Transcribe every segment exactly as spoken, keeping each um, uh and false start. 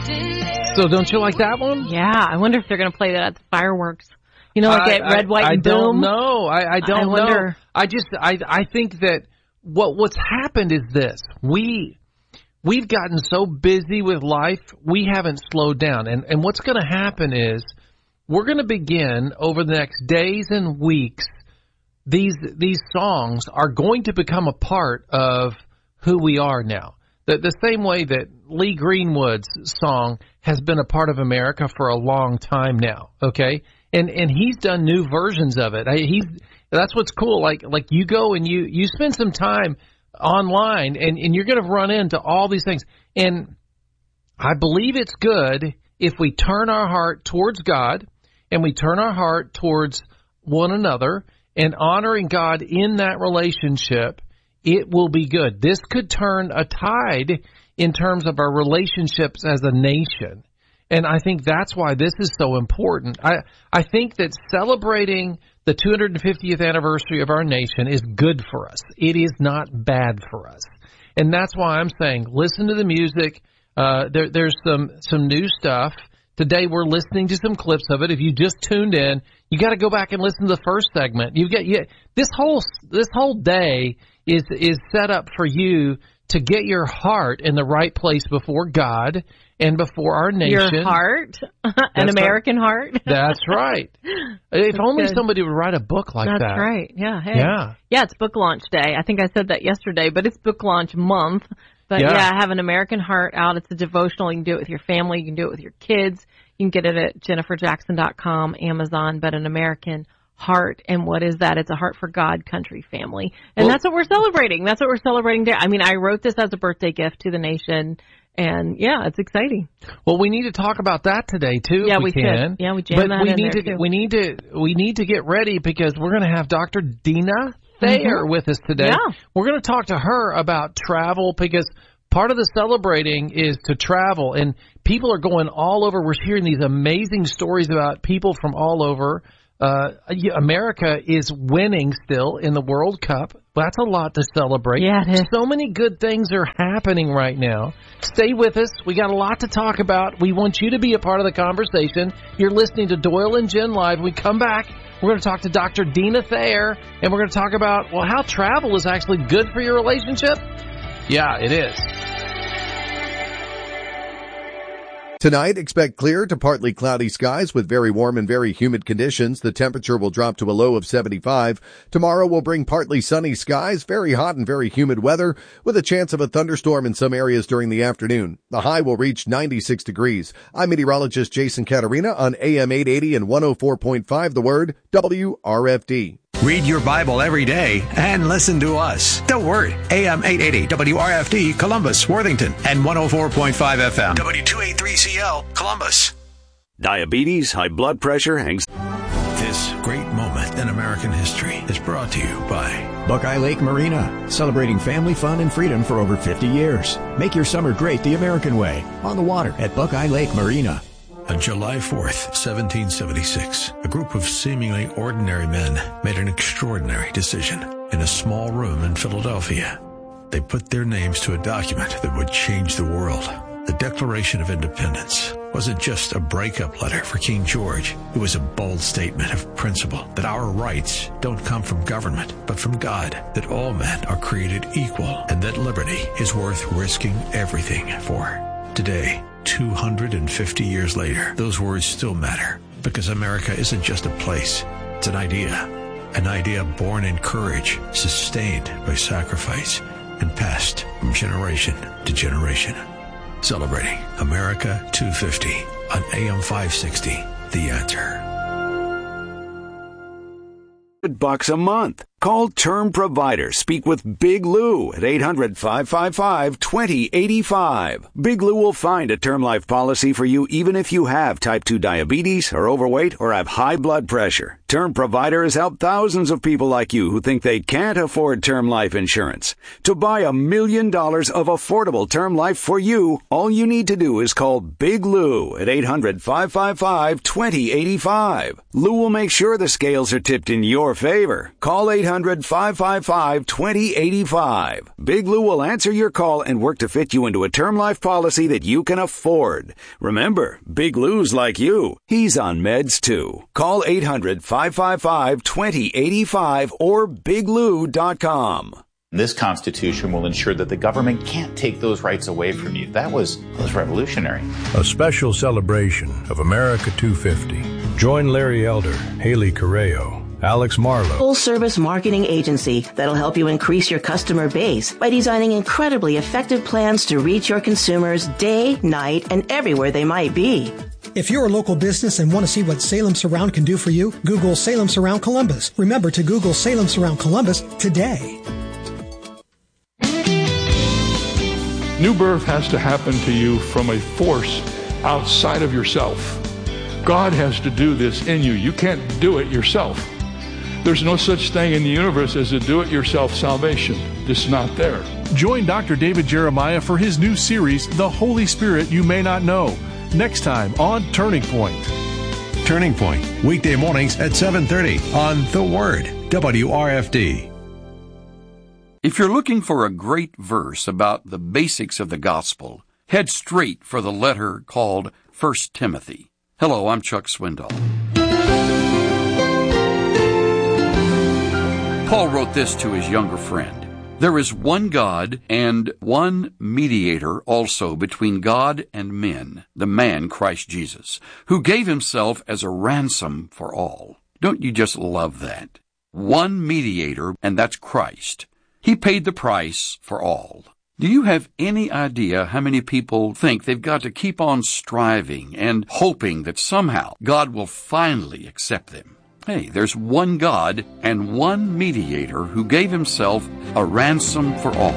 So don't you like that one? Yeah, I wonder if they're going to play that at the fireworks. You know, like I, at Red, I, White, I and Boom? I don't know. I, I don't I wonder. know. I just, I, I think that what what's happened is this. We, we've gotten so busy with life, we haven't slowed down. And, and what's going to happen is we're going to begin over the next days and weeks, these, these songs are going to become a part of who we are now. The, the same way that Lee Greenwood's song has been a part of America for a long time now, okay? And and he's done new versions of it. I, he's that's what's cool. Like like you go and you, you spend some time online, and, and you're going to run into all these things. And I believe it's good if we turn our heart towards God and we turn our heart towards one another and honoring God in that relationship. It will be good. This could turn a tide in terms of our relationships as a nation. And I think that's why this is so important. I, I think that celebrating the two hundred fiftieth anniversary of our nation is good for us. It is not bad for us. And that's why I'm saying listen to the music. Uh, there, there's some, some new stuff. Today we're listening to some clips of it. If you just tuned in, you got to go back and listen to the first segment. You've got, you, this whole, this whole day is is set up for you to get your heart in the right place before God and before our nation. Your heart? An American right. heart? That's right. If That's only good. somebody would write a book like That's that. That's right. Yeah. Hey. Yeah. Yeah, it's book launch day. I think I said that yesterday, but it's book launch month. But yeah, yeah have An American Heart out. It's a devotional. You can do it with your family. You can do it with your kids. You can get it at jennifer jackson dot com, Amazon, but An American Heart. And what is that? It's a heart for God, country, family. And well, that's what we're celebrating. That's what we're celebrating today. I mean, I wrote this as a birthday gift to the nation. And yeah, it's exciting. Well, we need to talk about that today too. Yeah, if we, we can. Should. Yeah, we jam but that we in need there to too. we need to we need to get ready because we're going to have Doctor Dina Thayer mm-hmm. with us today. Yeah. We're going to talk to her about travel because part of the celebrating is to travel, and people are going all over. We're hearing these amazing stories about people from all over. Uh, America is winning still in the World Cup. That's a lot to celebrate. Yeah, it is. So many good things are happening right now. Stay with us. We got a lot to talk about. We want you to be a part of the conversation. You're listening to Doyle and Jen Live. We come back. We're going to talk to Doctor Dina Thayer, and we're going to talk about, well, how travel is actually good for your relationship. Yeah, it is. Tonight, expect clear to partly cloudy skies with very warm and very humid conditions. The temperature will drop to a low of seventy-five. Tomorrow will bring partly sunny skies, very hot and very humid weather, with a chance of a thunderstorm in some areas during the afternoon. The high will reach ninety-six degrees. I'm meteorologist Jason Caterina on A M eight eighty and one oh four point five The Word, W R F D. Read your Bible every day and listen to us. The Word, A M eight eighty, W R F D, Columbus, Worthington, and one oh four point five F M, W two eighty-three C L, Columbus. Diabetes, high blood pressure, anxiety. This great moment in American history is brought to you by Buckeye Lake Marina, celebrating family fun and freedom for over fifty years. Make your summer great the American way, on the water at Buckeye Lake Marina. On July fourth, seventeen seventy-six, a group of seemingly ordinary men made an extraordinary decision in a small room in Philadelphia. They put their names to a document that would change the world. The Declaration of Independence wasn't just a breakup letter for King George. It was a bold statement of principle that our rights don't come from government, but from God, that all men are created equal, and that liberty is worth risking everything for. Today, two hundred fifty years later, those words still matter, because America isn't just a place, it's an idea. An idea born in courage, sustained by sacrifice, and passed from generation to generation. Celebrating America two fifty on A M five sixty, The Answer. Bucks a month. Call Term Provider. Speak with Big Lou at eight hundred, five five five, two oh eight five. Big Lou will find a term life policy for you even if you have type two diabetes, are overweight, or have high blood pressure. Term Provider has helped thousands of people like you who think they can't afford term life insurance. To buy a million dollars of affordable term life for you, all you need to do is call Big Lou at eight hundred, five five five, two oh eight five. Lou will make sure the scales are tipped in your favor. Call eight hundred hundred, five five five, two zero eight five. Big Lou will answer your call and work to fit you into a term life policy that you can afford. Remember, Big Lou's like you. He's on meds too. Call eight hundred, five five five, two zero eight five or big lou dot com. This Constitution will ensure that the government can't take those rights away from you. That was, that was revolutionary. A special celebration of America two fifty. Join Larry Elder, Haley Correo, Alex Marlowe. Full-service marketing agency that'll help you increase your customer base by designing incredibly effective plans to reach your consumers day, night, and everywhere they might be. If you're a local business and want to see what Salem Surround can do for you, Google Salem Surround Columbus. Remember to Google Salem Surround Columbus today. New birth has to happen to you from a force outside of yourself. God has to do this in you. You can't do it yourself. There's no such thing in the universe as a do-it-yourself salvation. It's not there. Join Doctor David Jeremiah for his new series, The Holy Spirit You May Not Know, next time on Turning Point. Turning Point, weekday mornings at seven thirty on The Word, W R F D. If you're looking for a great verse about the basics of the gospel, head straight for the letter called First Timothy. Hello, I'm Chuck Swindoll. Paul wrote this to his younger friend. There is one God and one mediator also between God and men, the man Christ Jesus, who gave himself as a ransom for all. Don't you just love that? One mediator, and that's Christ. He paid the price for all. Do you have any idea how many people think they've got to keep on striving and hoping that somehow God will finally accept them? Hey, there's one God and one mediator who gave himself a ransom for all.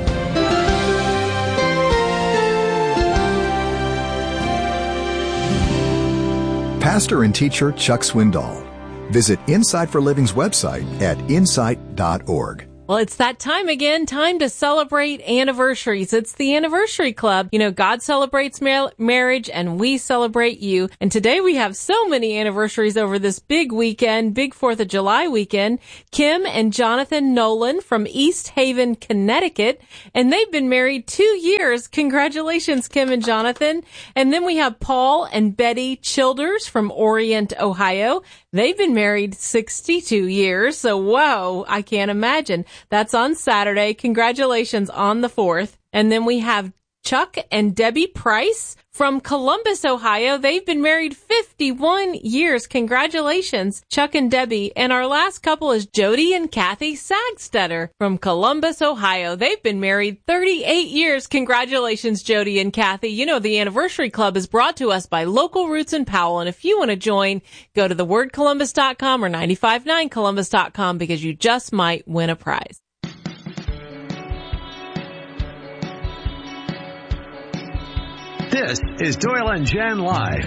Pastor and teacher Chuck Swindoll. Visit Insight for Living's website at insight dot org. Well, it's that time again, time to celebrate anniversaries. It's the Anniversary Club. You know, God celebrates mar- marriage and we celebrate you. And today we have so many anniversaries over this big weekend, big fourth of July weekend. Kim and Jonathan Nolan from East Haven, Connecticut. And they've been married two years. Congratulations, Kim and Jonathan. And then we have Paul and Betty Childers from Orient, Ohio. They've been married sixty-two years. So, whoa, I can't imagine. That's on Saturday. Congratulations on the fourth. And then we have Chuck and Debbie Price from Columbus, Ohio. They've been married fifty-one years. Congratulations, Chuck and Debbie. And our last couple is Jody and Kathy Sagstetter from Columbus, Ohio. They've been married thirty-eight years. Congratulations, Jody and Kathy. You know, the Anniversary Club is brought to us by Local Roots in Powell. And if you want to join, go to the word columbus dot com or nine five nine columbus dot com because you just might win a prize. This is Doyle and Jen Live.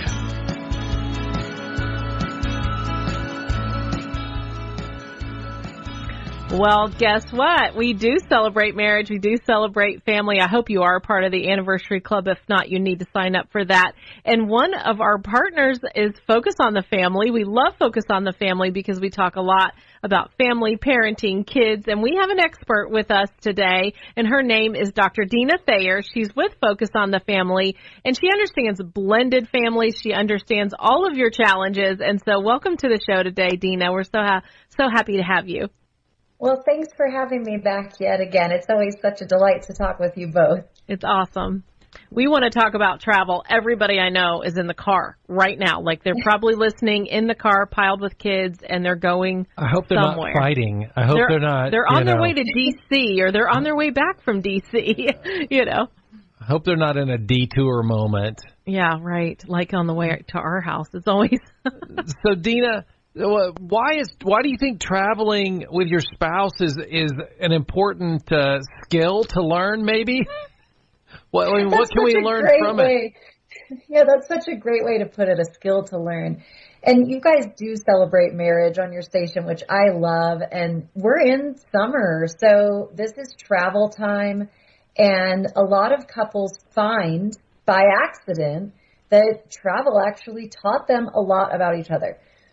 Well, guess what? We do celebrate marriage. We do celebrate family. I hope you are a part of the Anniversary Club. If not, you need to sign up for that. And one of our partners is Focus on the Family. We love Focus on the Family because we talk a lot about family, parenting, kids, and we have an expert with us today, and her name is Doctor Dina Thayer. She's with Focus on the Family, and she understands blended families. She understands all of your challenges, and so welcome to the show today, Dina. We're so ha- so happy to have you. Well, thanks for having me back yet again. It's always such a delight to talk with you both. It's awesome. We want to talk about travel. Everybody I know is in the car right now. Like they're probably listening in the car, piled with kids, and they're going I hope they're somewhere. not fighting. I hope they're, they're not. They're on their know. way to D C or they're on their way back from D C, you know. I hope they're not in a detour moment. Yeah, right. Like on the way to our house. It's always. So, Dina, why is why do you think traveling with your spouse is is an important uh, skill to learn? Maybe. What, I mean, what can we learn from way. it? Yeah, that's such a great way to put it, a skill to learn. And you guys do celebrate marriage on your station, which I love. And we're in summer, so this is travel time. And a lot of couples find by accident that travel actually taught them a lot about each other.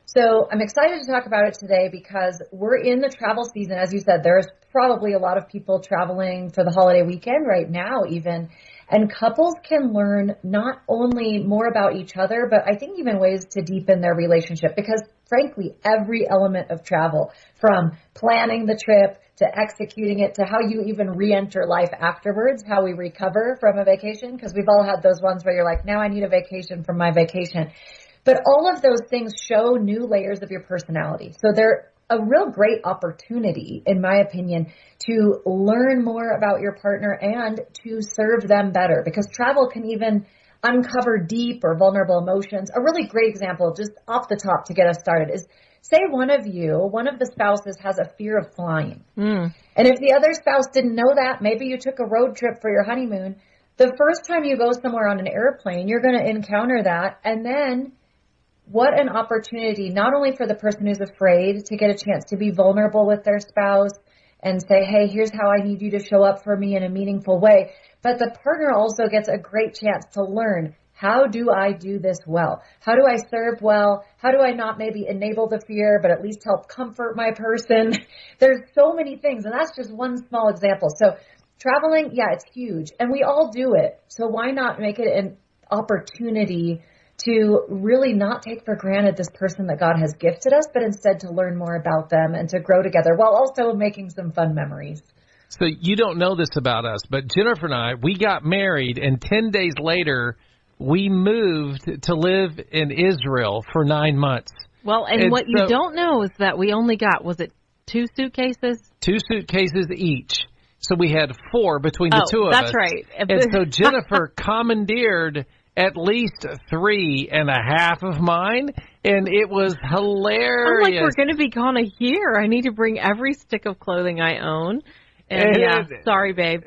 So I'm excited to talk about it today because we're in the travel season. As you said, there's probably a lot of people traveling for the holiday weekend right now even. And couples can learn not only more about each other, but I think even ways to deepen their relationship because frankly, every element of travel, from planning the trip to executing it to how you even re-enter life afterwards, how we recover from a vacation, because we've all had those ones where you're like, now I need a vacation from my vacation. But all of those things show new layers of your personality. So they're a real great opportunity, in my opinion, to learn more about your partner and to serve them better, because travel can even uncover deep or vulnerable emotions. A really great example, just off the top to get us started, is say one of you, one of the spouses has a fear of flying. Mm. And if the other spouse didn't know that, maybe you took a road trip for your honeymoon, the first time you go somewhere on an airplane, you're going to encounter that. And then what an opportunity, not only for the person who's afraid to get a chance to be vulnerable with their spouse and say, hey, here's how I need you to show up for me in a meaningful way. But the partner also gets a great chance to learn, how do I do this well? How do I serve well? How do I not maybe enable the fear, but at least help comfort my person? There's so many things, and that's just one small example. So traveling, yeah, it's huge, and we all do it. So why not make it an opportunity to really not take for granted this person that God has gifted us, but instead to learn more about them and to grow together while also making some fun memories. So you don't know this about us, but Jennifer and I, we got married, and ten days later, we moved to live in Israel for nine months. Well, and, and what so, you don't know is that we only got, was it two suitcases? Two suitcases each. So we had four between the oh, two of that's us. That's right. And so Jennifer commandeered at least three and a half of mine, and it was hilarious. I'm like, we're going to be gone a year. I need to bring every stick of clothing I own. And, and yeah, sorry, babe.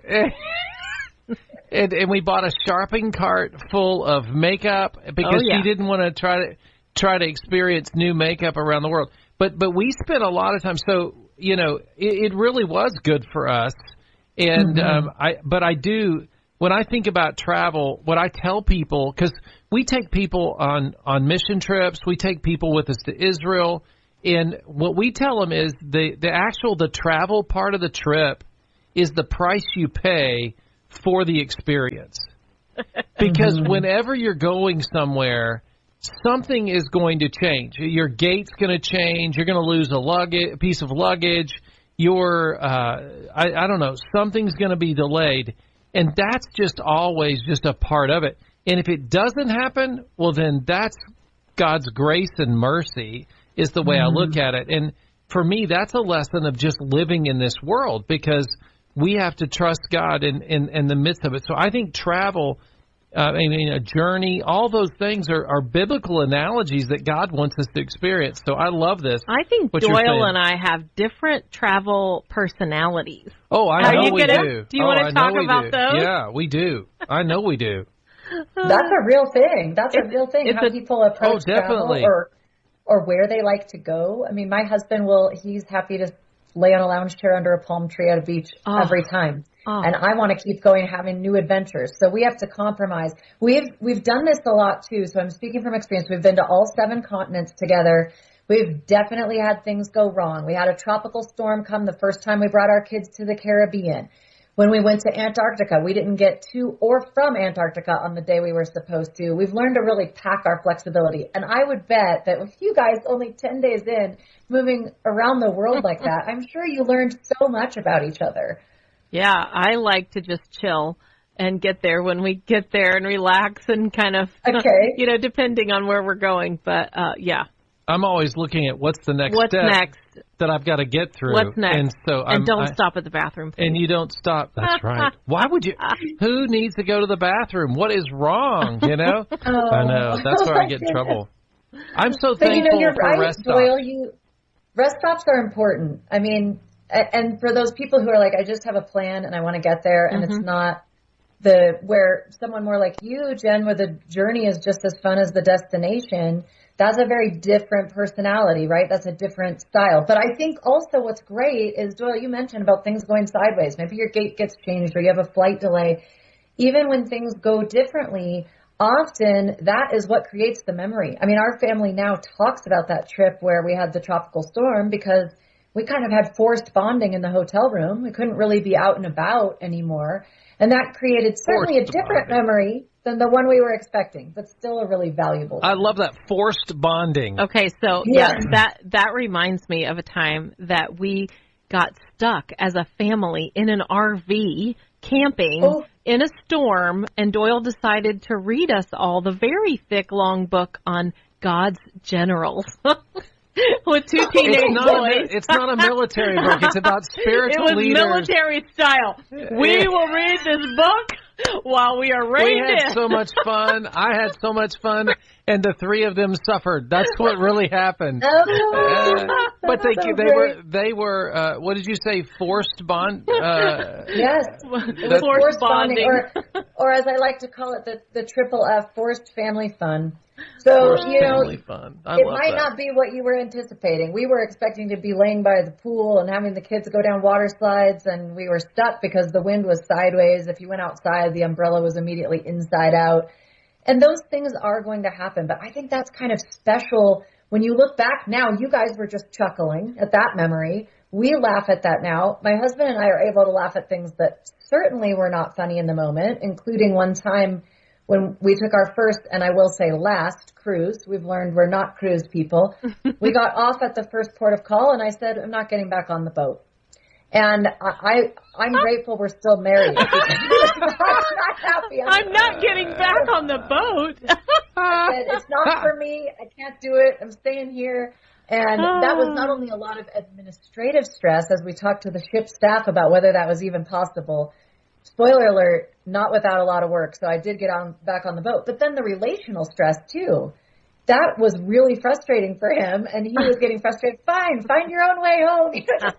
and, and we bought a shopping cart full of makeup because oh, yeah. she didn't want to try to try to experience new makeup around the world. But but we spent a lot of time. So you know, it, it really was good for us. And mm-hmm. um, I but I do. When I think about travel, what I tell people, because we take people on, on mission trips, we take people with us to Israel, and what we tell them is the, the actual, the travel part of the trip is the price you pay for the experience. Because mm-hmm. whenever you're going somewhere, something is going to change. Your gate's going to change. You're going to lose a luggage, a piece of luggage. Your, uh, I, I don't know, something's going to be delayed. And that's just always just a part of it. And if it doesn't happen, well, then that's God's grace and mercy is the way mm-hmm. I look at it. And for me, that's a lesson of just living in this world because we have to trust God in, in, in the midst of it. So I think travel, uh, I mean, a journey, all those things are, are biblical analogies that God wants us to experience. So I love this. I think Doyle and I have different travel personalities. Oh, I Are know you we gonna, do. Do you oh, want to talk about do. those? Yeah, we do. I know we do. That's a real thing. That's it's, a real thing. How a, people approach oh, definitely. travel or, or where they like to go. I mean, my husband will, he's happy to lay on a lounge chair under a palm tree at a beach oh. every time. Oh. And I want to keep going, having new adventures. So we have to compromise. We've, we've done this a lot too. So I'm speaking from experience. We've been to all seven continents together. We've definitely had things go wrong. We had a tropical storm come the first time we brought our kids to the Caribbean. When we went to Antarctica, we didn't get to or from Antarctica on the day we were supposed to. We've learned to really pack our flexibility. And I would bet that with you guys only ten days in, moving around the world like that, I'm sure you learned so much about each other. Yeah, I like to just chill and get there when we get there and relax and kind of, okay. you know, depending on where we're going. But, uh, yeah. I'm always looking at what's the next what's step next? that I've got to get through. What's next? And so I'm, and don't I, stop at the bathroom, please. And you don't stop. That's right. Why would you? Who needs to go to the bathroom? What is wrong? You know? oh. I know. That's where I get in trouble. I'm so but thankful you know, you're for right, rest stops. Doyle, you, rest stops are important. I mean, and for those people who are like, I just have a plan and I want to get there, and mm-hmm. it's not the where someone more like you, Jen, where the journey is just as fun as the destination. That's a very different personality, right? That's a different style. But I think also what's great is, Doyle, you mentioned about things going sideways. Maybe your gate gets changed or you have a flight delay. Even when things go differently, often that is what creates the memory. I mean, our family now talks about that trip where we had the tropical storm because we kind of had forced bonding in the hotel room. We couldn't really be out and about anymore. And that created certainly forced a different bonding. memory than the one we were expecting, but still a really valuable one. I love that, forced bonding. Okay, so yeah. yeah, that that reminds me of a time that we got stuck as a family in an R V camping oh. in a storm, and Doyle decided to read us all the very thick, long book on God's generals. With two teenage it's boys. A, it's not a military book. It's about spiritual it was leaders. Military style. We will read this book while we are reined We had in. so much fun. I had so much fun, and the three of them suffered. That's what really happened. Oh, uh, but they so they great. were they were uh, what did you say? Forced bond. Uh, yes, it was forced bonding, or or as I like to call it, the the triple F, forced family fun. So, Forced you know, fun. I it love might that. not be what you were anticipating. We were expecting to be laying by the pool and having the kids go down water slides, and we were stuck because the wind was sideways. If you went outside, the umbrella was immediately inside out. And those things are going to happen. But I think that's kind of special. When you look back now, you guys were just chuckling at that memory. We laugh at that now. My husband and I are able to laugh at things that certainly were not funny in the moment, including one time when we took our first, and I will say last, cruise. We've learned we're not cruise people. We got off at the first port of call, and I said, I'm not getting back on the boat. And I, I, I'm grateful we're still married. I'm not happy. I'm, I'm not getting back on the boat. I said, it's not for me. I can't do it. I'm staying here. And that was not only a lot of administrative stress as we talked to the ship staff about whether that was even possible. Spoiler alert, not without a lot of work. So I did get on back on the boat. But then the relational stress, too. That was really frustrating for him. And he was getting frustrated. Fine, find your own way home.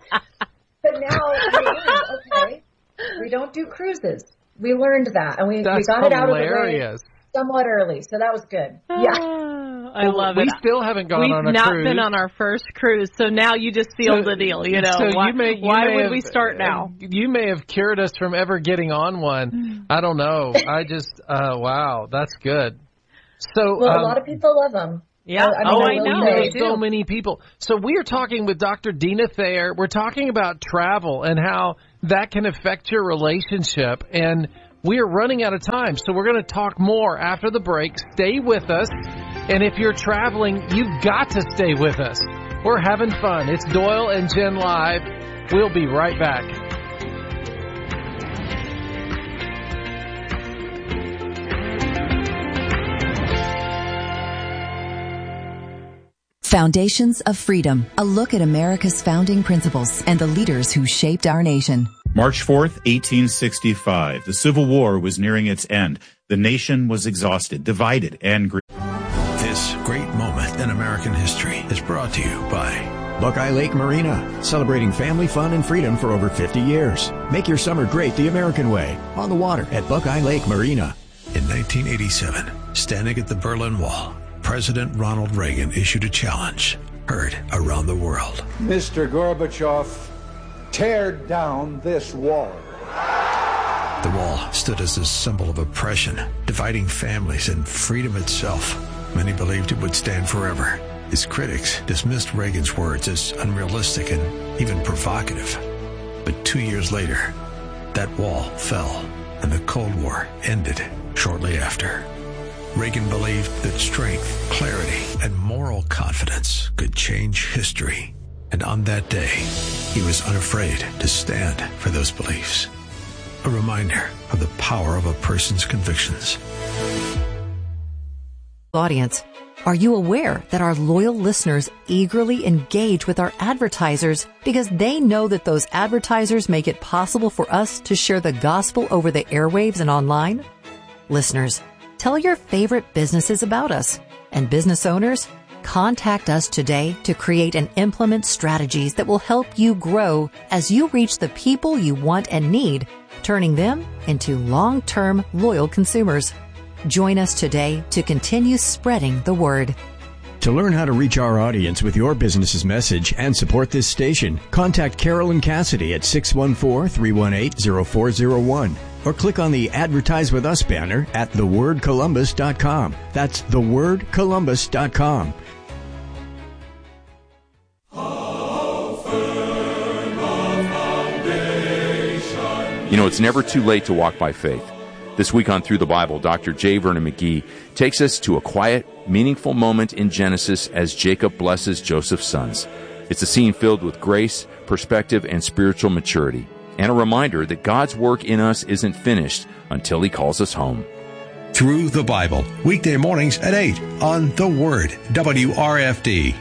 But now we learned, okay, we don't do cruises. We learned that. And we, we got hilarious. it out of the way somewhat early. So that was good. Yeah. I well, love we it. We still haven't gone We've on a not cruise. been on our first cruise, so now you just sealed so, the deal. You know, so why, you may, you why may would have, we start now? You may have cured us from ever getting on one. I don't know. I just, uh, wow, that's good. So, well, um, a lot of people love them. Yeah. I mean, oh, I, I know. know so many people. So we are talking with Doctor Dina Thayer. We're talking about travel and how that can affect your relationship. And we are running out of time, so we're going to talk more after the break. Stay with us. And if you're traveling, you've got to stay with us. We're having fun. It's Doyle and Jen Live. We'll be right back. Foundations of Freedom, a look at America's founding principles and the leaders who shaped our nation. March fourth, eighteen sixty-five. The Civil War was nearing its end. The nation was exhausted, divided, and grieved. This great moment in American history is brought to you by Buckeye Lake Marina, celebrating family fun and freedom for over fifty years. Make your summer great the American way, on the water at Buckeye Lake Marina. In nineteen eighty-seven, standing at the Berlin Wall, President Ronald Reagan issued a challenge heard around the world. Mister Gorbachev, tear down this wall. The wall stood as a symbol of oppression, dividing families and freedom itself. Many believed it would stand forever. His critics dismissed Reagan's words as unrealistic and even provocative. But two years later, that wall fell, and the Cold War ended shortly after. Reagan believed that strength, clarity, and moral confidence could change history. And on that day, he was unafraid to stand for those beliefs. A reminder of the power of a person's convictions. Audience, are you aware that our loyal listeners eagerly engage with our advertisers because they know that those advertisers make it possible for us to share the gospel over the airwaves and online? Listeners, tell your favorite businesses about us. And business owners, contact us today to create and implement strategies that will help you grow as you reach the people you want and need, turning them into long-term loyal consumers. Join us today to continue spreading the word. To learn how to reach our audience with your business's message and support this station, contact Carolyn Cassidy at six one four, three one eight, zero four zero one. or click on the Advertise with Us banner at the word columbus dot com. That's the word columbus dot com. You know, it's never too late to walk by faith. This week on Through the Bible, Doctor J. Vernon McGee takes us to a quiet, meaningful moment in Genesis as Jacob blesses Joseph's sons. It's a scene filled with grace, perspective, and spiritual maturity, and a reminder that God's work in us isn't finished until He calls us home. Through the Bible, weekday mornings at eight on The Word, W R F D.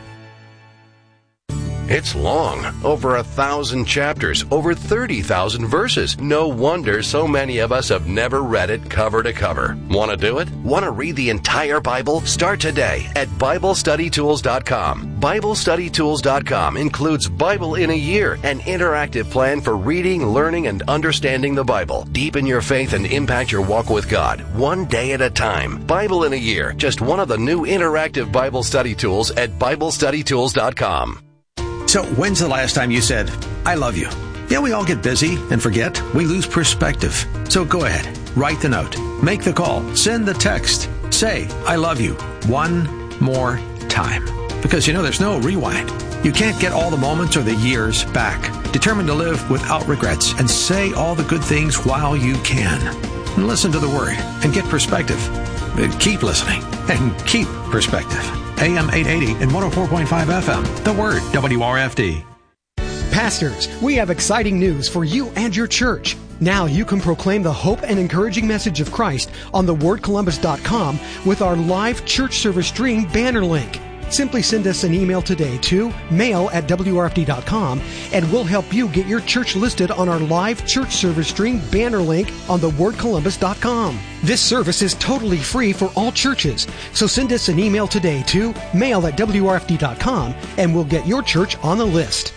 It's long, over a thousand chapters, over thirty thousand verses. No wonder so many of us have never read it cover to cover. Want to do it? Want to read the entire Bible? Start today at Bible Study Tools dot com. Bible Study Tools dot com includes Bible in a Year, an interactive plan for reading, learning, and understanding the Bible. Deepen your faith and impact your walk with God, one day at a time. Bible in a Year, just one of the new interactive Bible study tools at Bible Study Tools dot com. So when's the last time you said, I love you? Yeah, we all get busy and forget. We lose perspective. So go ahead, write the note, make the call, send the text. Say, I love you one more time. Because, you know, there's no rewind. You can't get all the moments or the years back. Determined to live without regrets and say all the good things while you can. And listen to the Word and get perspective. Keep listening and keep perspective. A M eight eighty and one oh four point five F M. The Word, W R F D. Pastors, we have exciting news for you and your church. Now you can proclaim the hope and encouraging message of Christ on the word columbus dot com with our live church service stream banner link. Simply send us an email today to mail at W R F D dot com and we'll help you get your church listed on our live church service stream banner link on the word columbus dot com. This service is totally free for all churches, so send us an email today to mail at W R F D dot com and we'll get your church on the list.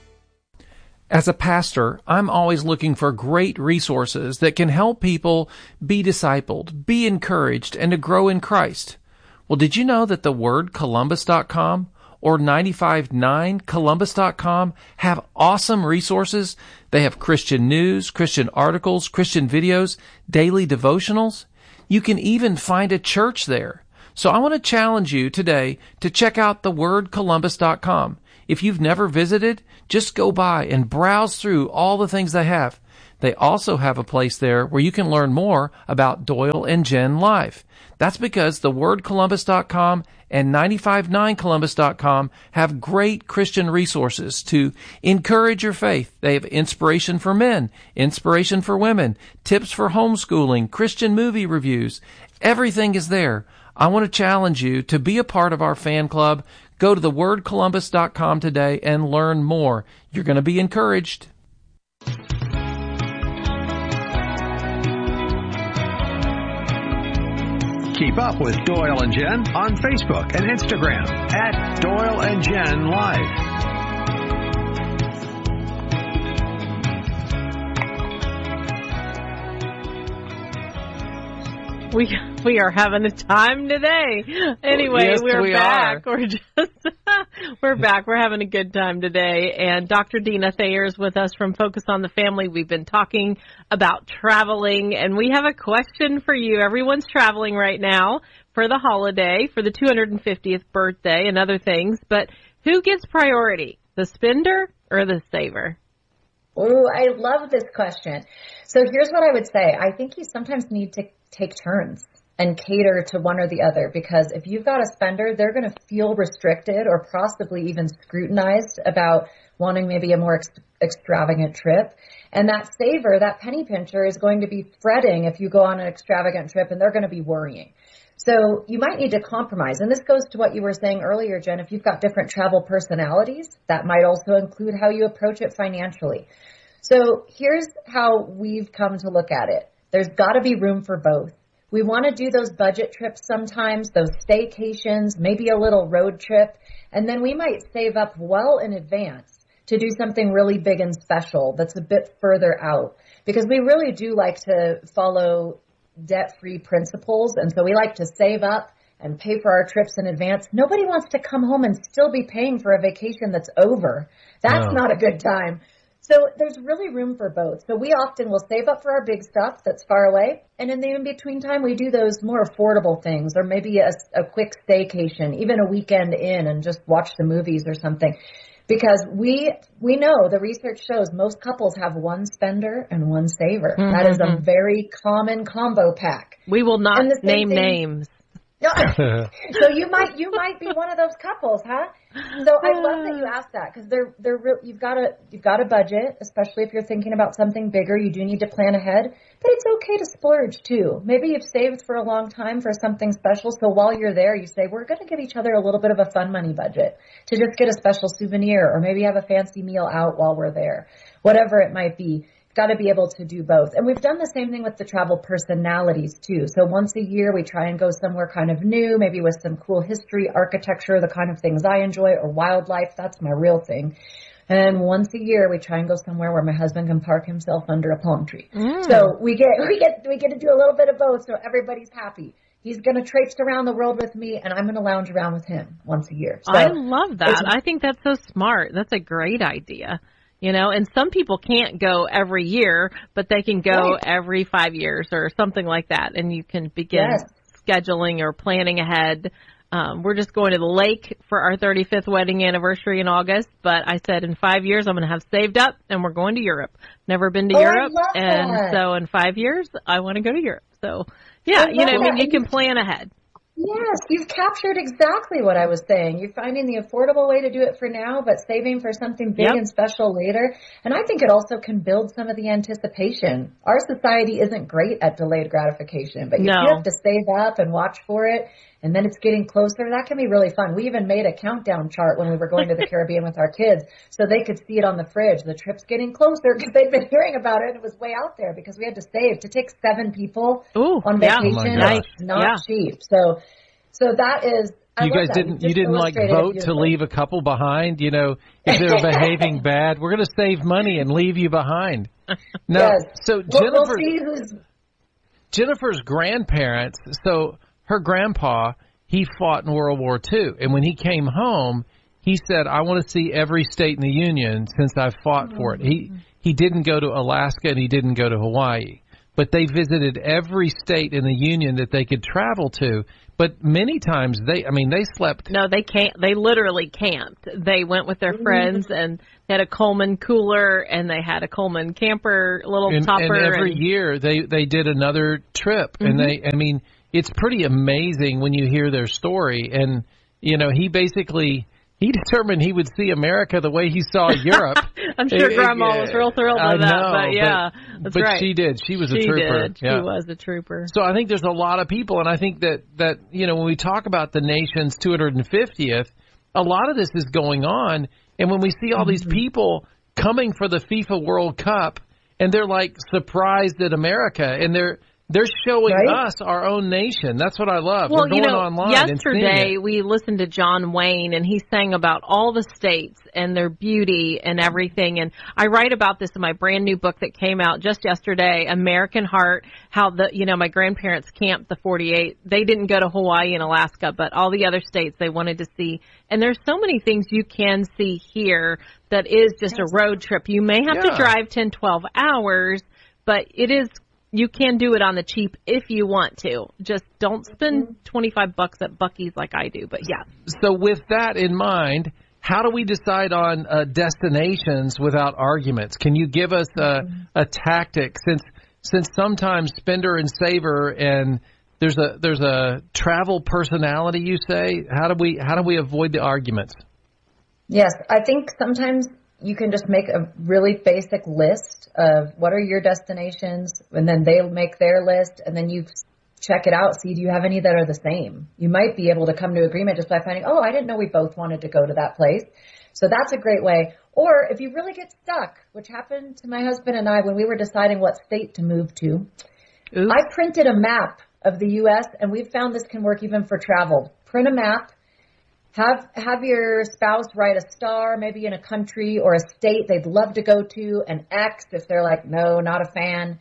As a pastor, I'm always looking for great resources that can help people be discipled, be encouraged, and to grow in Christ. Well, did you know that the word columbus dot com or ninety-five point nine columbus dot com have awesome resources? They have Christian news, Christian articles, Christian videos, daily devotionals. You can even find a church there. So I want to challenge you today to check out the word columbus dot com. If you've never visited, just go by and browse through all the things they have. They also have a place there where you can learn more about Doyle and Jen Live. That's because the word columbus dot com and ninety-five point nine columbus dot com have great Christian resources to encourage your faith. They have inspiration for men, inspiration for women, tips for homeschooling, Christian movie reviews. Everything is there. I want to challenge you to be a part of our fan club. Go to the word columbus dot com today and learn more. You're going to be encouraged. Keep up with Doyle and Jen on Facebook and Instagram at Doyle and Jen Live. We we are having a time today. Anyway, yes, we're we back. Are. We're just we're back. We're having a good time today. And Doctor Dina Thayer is with us from Focus on the Family. We've been talking about traveling, and we have a question for you. Everyone's traveling right now for the holiday, for the two hundred fiftieth birthday and other things. But who gets priority, the spender or the saver? Oh, I love this question. So here's what I would say. I think you sometimes need to take turns and cater to one or the other, because if you've got a spender, they're going to feel restricted or possibly even scrutinized about wanting maybe a more ex- extravagant trip. And that saver, that penny pincher, is going to be fretting if you go on an extravagant trip, and they're going to be worrying. So you might need to compromise. And this goes to what you were saying earlier, Jen. If you've got different travel personalities, that might also include how you approach it financially. So here's how we've come to look at it. There's got to be room for both. We want to do those budget trips sometimes, those staycations, maybe a little road trip, and then we might save up well in advance to do something really big and special that's a bit further out, because we really do like to follow debt-free principles, and so we like to save up and pay for our trips in advance. Nobody wants to come home and still be paying for a vacation that's over. That's No. not a good time. So there's really room for both. So we often will save up for our big stuff that's far away. And in the in-between time, we do those more affordable things, or maybe a, a quick staycation, even a weekend in and just watch the movies or something. Because we we know, the research shows most couples have one spender and one saver. Mm-hmm. That is a very common combo pack. We will not name thing, names. So you might you might be one of those couples, huh? So I love that you asked that, because they're they're real, you've got to you've got a budget, especially if you're thinking about something bigger. You do need to plan ahead, but it's okay to splurge too. Maybe you've saved for a long time for something special, so while you're there, you say, we're going to give each other a little bit of a fun money budget to just get a special souvenir, or maybe have a fancy meal out while we're there. Whatever it might be. Got to be able to do both. And we've done the same thing with the travel personalities too. So once a year we try and go somewhere kind of new, maybe with some cool history, architecture, the kind of things I enjoy, or wildlife. That's my real thing. And once a year we try and go somewhere where my husband can park himself under a palm tree. Mm. So we get we get we get to do a little bit of both, so everybody's happy. He's going to traipse around the world with me, and I'm going to lounge around with him once a year. So I love that. I think that's so smart. That's a great idea. You know, and some people can't go every year, but they can go right. every five years or something like that. And you can begin yes. scheduling or planning ahead. Um, we're just going to the lake for our thirty-fifth wedding anniversary in August. But I said in five years, I'm going to have saved up and we're going to Europe. Never been to oh, Europe. I love and that. So in five years, I want to go to Europe. So, yeah, you know, I mean, you can plan ahead. Yes, you've captured exactly what I was saying. You're finding the affordable way to do it for now, but saving for something big yep. and special later. And I think it also can build some of the anticipation. Our society isn't great at delayed gratification, but if no. you have to save up and watch for it, and then it's getting closer, that can be really fun. We even made a countdown chart when we were going to the Caribbean with our kids, so they could see it on the fridge. The trip's getting closer, because they'd been hearing about it, and it was way out there because we had to save. To take seven people Ooh, on yeah. vacation oh is not yeah. cheap. So, so that is. I you guys that. didn't. You, you didn't like vote to leave a couple behind. You know, if they're behaving bad, we're going to save money and leave you behind. No. Yes. So we'll, Jennifer, we'll see who's... Jennifer's grandparents. So her grandpa, he fought in World War Two, and when he came home, he said, "I want to see every state in the Union since I fought mm-hmm. for it." He he didn't go to Alaska and he didn't go to Hawaii, but they visited every state in the Union that they could travel to. But many times they, I mean, they slept. No, they can't. They literally camped. They went with their friends and had a Coleman cooler, and they had a Coleman camper, little and, topper. And every and, year they they did another trip, mm-hmm. and they, I mean, it's pretty amazing when you hear their story. And you know, he basically he determined he would see America the way he saw Europe. I'm sure it, Grandma it, was real thrilled with that, know, but yeah, but, that's but right. she did. She was she a trooper. Did. Yeah. She was a trooper. So I think there's a lot of people, and I think that, that you know, when we talk about the nation's two hundred fiftieth, a lot of this is going on. And when we see all mm-hmm. these people coming for the FIFA World Cup, and they're like surprised at America, and they're They're showing right? us our own nation. That's what I love. Well, We're going you know, online yesterday and we listened to John Wayne, and he sang about all the states and their beauty and everything. And I write about this in my brand new book that came out just yesterday, American Heart, how the, you know, my grandparents camped the forty-eight. They didn't go to Hawaii and Alaska, but all the other states they wanted to see. And there's so many things you can see here that is just a road trip. You may have yeah. to drive ten, twelve hours, but it is you can do it on the cheap if you want to. Just don't spend twenty-five bucks at Buc-ee's like I do. But yeah. So with that in mind, how do we decide on uh, destinations without arguments? Can you give us a, a tactic, since since sometimes spender and saver, and there's a there's a travel personality, you say? How do we how do we avoid the arguments? Yes, I think sometimes you can just make a really basic list of what are your destinations, and then they'll make their list, and then you check it out, see, do you have any that are the same? You might be able to come to agreement just by finding, oh, I didn't know we both wanted to go to that place. So that's a great way. Or if you really get stuck, which happened to my husband and I when we were deciding what state to move to, Oops. I printed a map of the U S, and we've found this can work even for travel. Print a map. Have have your spouse write a star, maybe in a country or a state they'd love to go to, an X if they're like, no, not a fan,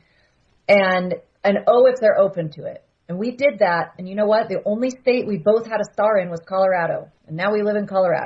and an O if they're open to it. And we did that, and you know what? The only state we both had a star in was Colorado, and now we live in Colorado.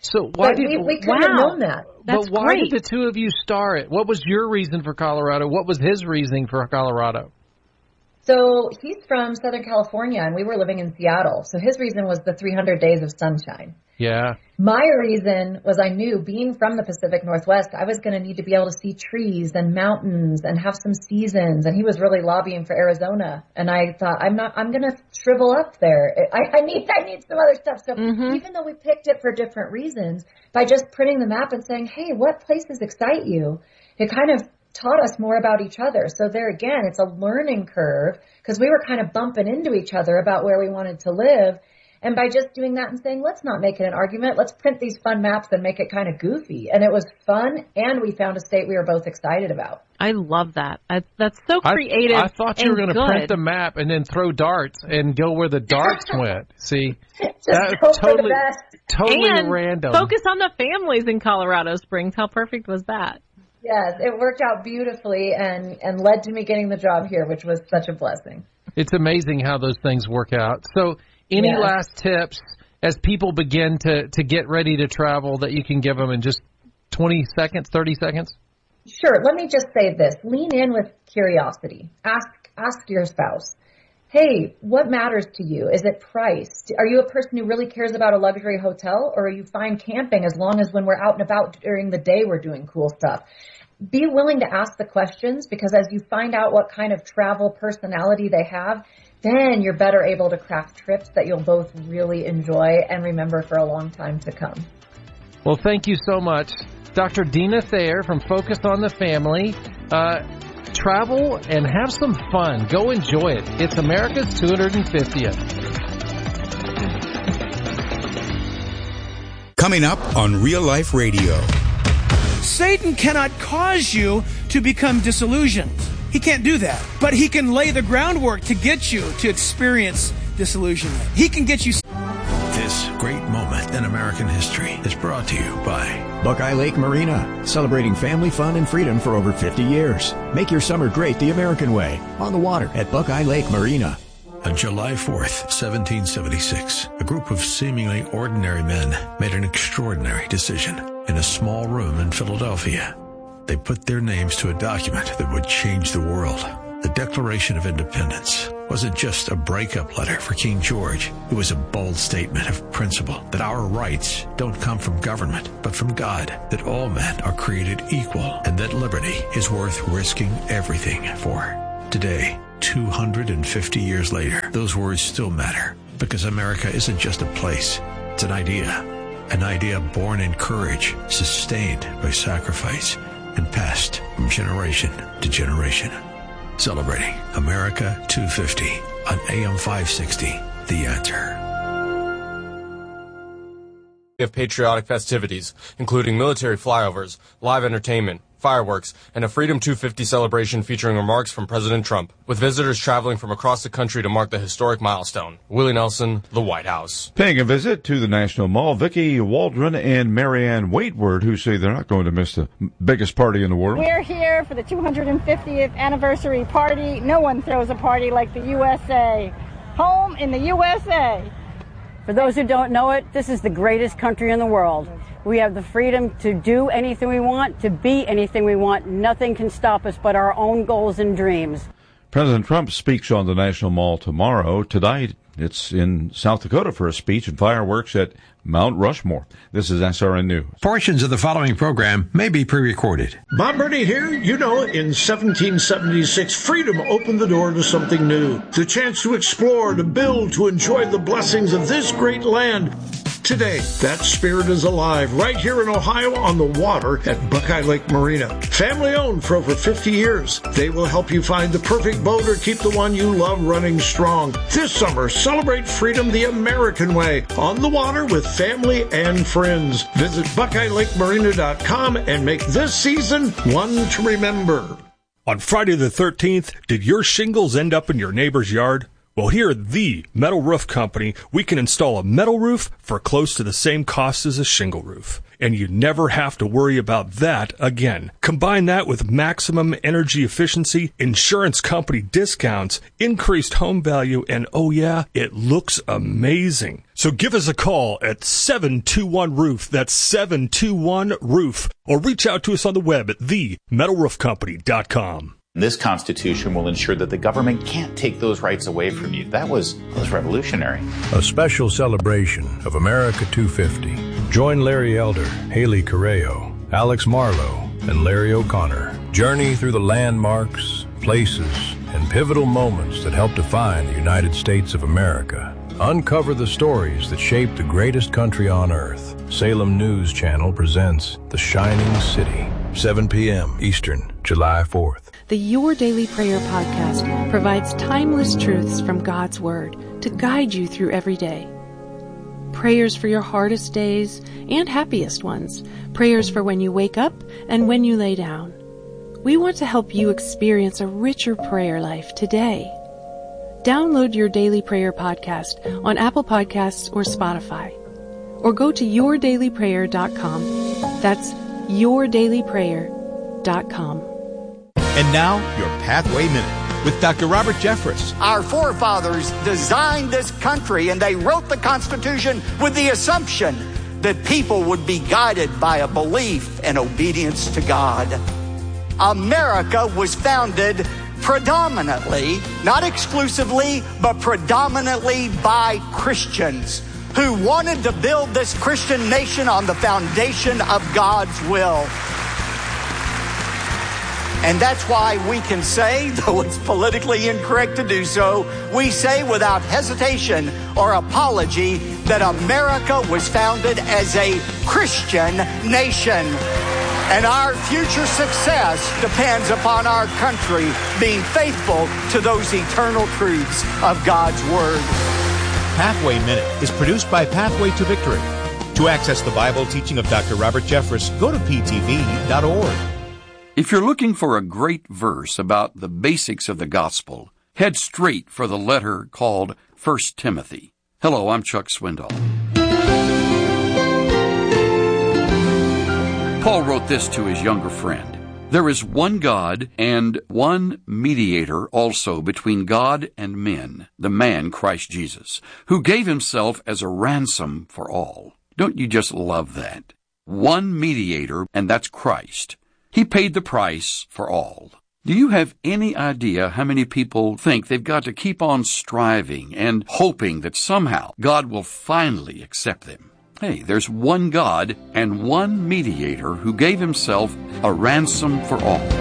So why but did we, we couldn't wow. have known that. That's but why great. did the two of you star it? What was your reason for Colorado? What was his reasoning for Colorado? So he's from Southern California, and we were living in Seattle. So his reason was the three hundred days of sunshine. Yeah. My reason was I knew, being from the Pacific Northwest, I was going to need to be able to see trees and mountains and have some seasons. And he was really lobbying for Arizona. And I thought, I'm not, I'm going to shrivel up there. I, I need, I need some other stuff. So mm-hmm. even though we picked it for different reasons, by just printing the map and saying, hey, what places excite you? It kind of taught us more about each other. So there again, it's a learning curve because we were kind of bumping into each other about where we wanted to live. And by just doing that and saying, let's not make it an argument, let's print these fun maps and make it kind of goofy. And it was fun, and we found a state we were both excited about. I love that. I, that's so creative. I, I thought you were going to print the good. map and then throw darts and go where the darts went. See, that's totally, totally and random. Focus on the families in Colorado Springs. How perfect was that? Yes, it worked out beautifully and, and led to me getting the job here, which was such a blessing. It's amazing how those things work out. So any yeah. last tips as people begin to, to get ready to travel that you can give them in just twenty seconds, thirty seconds? Sure. Let me just say this. Lean in with curiosity. Ask ask your spouse, hey, what matters to you? Is it price? Are you a person who really cares about a luxury hotel, or are you fine camping as long as when we're out and about during the day we're doing cool stuff? Be willing to ask the questions, because as you find out what kind of travel personality they have, then you're better able to craft trips that you'll both really enjoy and remember for a long time to come. Well, thank you so much. Doctor Dina Thayer from Focus on the Family. Uh, travel and have some fun. Go enjoy it. It's America's two hundred fiftieth. Coming up on Real Life Radio. Satan cannot cause you to become disillusioned. He can't do that. But he can lay the groundwork to get you to experience disillusionment. He can get you... This great moment in American history is brought to you by Buckeye Lake Marina, celebrating family fun and freedom for over fifty years. Make your summer great the American way, on the water at Buckeye Lake Marina. On July fourth, seventeen seventy-six, a group of seemingly ordinary men made an extraordinary decision in a small room in Philadelphia. They put their names to a document that would change the world. The Declaration of Independence wasn't just a breakup letter for King George. It was a bold statement of principle that our rights don't come from government, but from God, that all men are created equal, and that liberty is worth risking everything for. Today, two hundred fifty years later, those words still matter, because America isn't just a place, it's an idea. An idea born in courage, sustained by sacrifice, and passed from generation to generation. Celebrating America two fifty on A M five sixty, The Answer. Of patriotic festivities, including military flyovers, live entertainment, fireworks, and a Freedom two fifty celebration featuring remarks from President Trump, with visitors traveling from across the country to mark the historic milestone. Willie Nelson, The White House. Paying a visit to the National Mall, Vicki Waldron and Marianne Waitward, who say they're not going to miss the biggest party in the world. We're here for the two hundred fiftieth anniversary party. No one throws a party like the U S A. Home in the U S A. For those who don't know it, this is the greatest country in the world. We have the freedom to do anything we want, to be anything we want. Nothing can stop us but our own goals and dreams. President Trump speaks on the National Mall tomorrow. Tonight, it's in South Dakota for a speech and fireworks at Mount Rushmore. This is S R N News. Portions of the following program may be pre-recorded. Bob Burney here. You know, in seventeen seventy-six, freedom opened the door to something new. The chance to explore, to build, to enjoy the blessings of this great land. Today, that spirit is alive right here in Ohio on the water at Buckeye Lake Marina. Family owned for over fifty years. They will help you find the perfect boat or keep the one you love running strong. This summer, celebrate freedom the American way on the water with family and friends. Visit Buckeye Lake Marina dot com and make this season one to remember. On Friday the thirteenth, did your shingles end up in your neighbor's yard? Well, here at the Metal Roof Company, we can install a metal roof for close to the same cost as a shingle roof. And you never have to worry about that again. Combine that with maximum energy efficiency, insurance company discounts, increased home value, and oh yeah, it looks amazing. So give us a call at seven two one roof. That's seven two one roof. Or reach out to us on the web at the metal roof company dot com. This Constitution will ensure that the government can't take those rights away from you. That was, that was revolutionary. A special celebration of America two fifty. Join Larry Elder, Haley Correo, Alex Marlowe, and Larry O'Connor. Journey through the landmarks, places, and pivotal moments that help define the United States of America. Uncover the stories that shaped the greatest country on earth. Salem News Channel presents The Shining City, seven p.m. Eastern, July fourth. The Your Daily Prayer podcast provides timeless truths from God's Word to guide you through every day. Prayers for your hardest days and happiest ones. Prayers for when you wake up and when you lay down. We want to help you experience a richer prayer life today. Download Your Daily Prayer podcast on Apple Podcasts or Spotify. Or go to your daily prayer dot com. That's your daily prayer dot com. And now, your Pathway Minute with Doctor Robert Jeffress. Our forefathers designed this country and they wrote the Constitution with the assumption that people would be guided by a belief and obedience to God. America was founded predominantly, not exclusively, but predominantly by Christians who wanted to build this Christian nation on the foundation of God's will. And that's why we can say, though it's politically incorrect to do so, we say without hesitation or apology that America was founded as a Christian nation. And our future success depends upon our country being faithful to those eternal truths of God's Word. Pathway Minute is produced by Pathway to Victory. To access the Bible teaching of Doctor Robert Jeffress, go to p t v dot org. If you're looking for a great verse about the basics of the gospel, head straight for the letter called First Timothy. Hello, I'm Chuck Swindoll. Paul wrote this to his younger friend. There is one God and one mediator also between God and men, the man Christ Jesus, who gave himself as a ransom for all. Don't you just love that? One mediator, and that's Christ. He paid the price for all. Do you have any idea how many people think they've got to keep on striving and hoping that somehow God will finally accept them? Hey, there's one God and one mediator who gave himself a ransom for all.